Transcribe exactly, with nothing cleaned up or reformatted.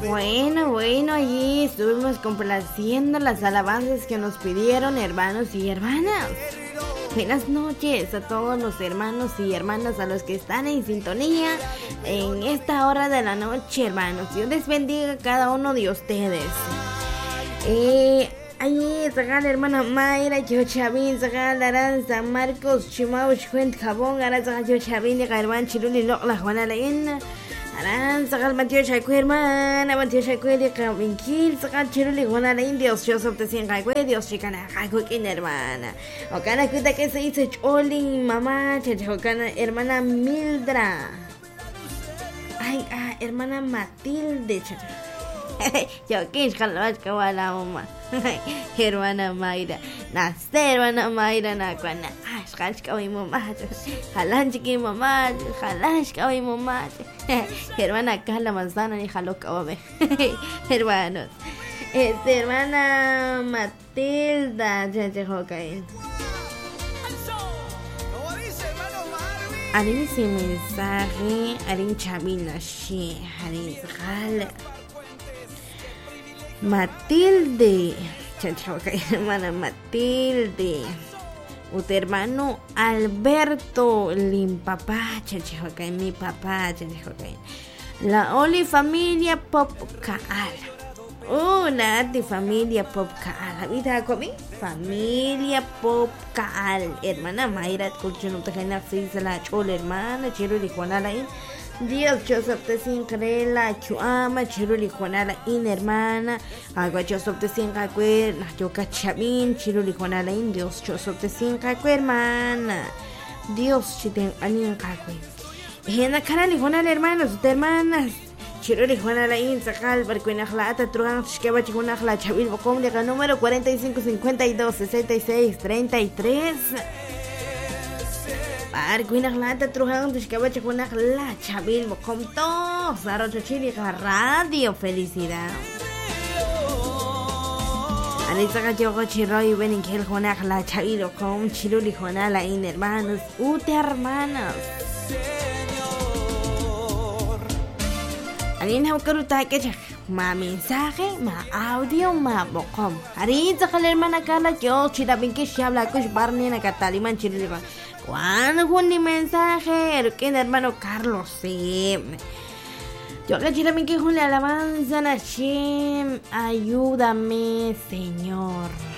Bueno, bueno, allí estuvimos complaciendo las alabanzas que nos pidieron hermanos y hermanas. Buenas noches a todos los hermanos y hermanas, a los que están en sintonía en esta hora de la noche, hermanos. Dios les bendiga a cada uno de ustedes. Eh, allí saca la hermana Mayra, yo Chavín, saca la Aranza, Marcos, Chimau, Chuent, Jabón, Aranza, yo Chavín, y Garban, Chiruli, la Juana Laena. Aran, saca el Mateo Chaco, hermana, Mateo Chaco, y Cabinquil, saca el Chiruli, Juana Laena, Dios, yo soy de cien Caco, Dios, chicana, Caco, hermana. O cana, cuida que se dice Choli, mamá, chachocana, hermana Mildra. Ay, ah, hermana Matilde, chacho. Yo que es la mamá. Hermana Mayra. Naste hermana Mayra na cuana. Ah, es mi mamá. Jalan chiqui mamá. Jalan mi mamá. Hermana Carla Manzana ni jalo cabe. Hermanos. Este hermana Matilda. Ya llegó caer. Harin ese mensaje. Harin Chavina. Sí. Harin Jala. Matilde, chachaca, hermana Matilde, tu hermano Alberto, lim papá, chachaca, mi papá, chachaca, la Oli familia Pop Kaal, una de familia Pop Kaal, vida conmigo, familia Pop Kaal, hermana Mayra, escucho no te genera si la chola hermana, chiro de Juana la Dios, Joseph te sin creerla, chuama, chiruli Juanala in hermana, agua Joseph te sin cacuer, la yo cachabín, chiruli Juanala in, Dios, Joseph te sin cacuer, hermana, Dios, chiten anin cacuer. Y en la cara de Juanala, hermanos, de hermanas, chiruli Juanala in, sacal, barcuena jlata, truan, chqueba chicuna jla, chabil, bocom, de número cuarenta y cinco, cincuenta y dos, sesenta y seis, treinta y tres. Arguina lata trujan tishkaba chakuna la chabil com to zaro chili radio felicidad. Anita gajogo chiro y ven en que el jonak la chabil com chiruli jonala in hermanos ute hermanos. Anina ukaruta que ma mensaje, ma audio, ma bocom. Anita kal hermana Carla yo chida bin que habla kush barni na cataliman chirili. Cuando fue un mensaje, que hermano Carlos, sí. Yo que también que con la alabanza, Hashem, ayúdame, Señor.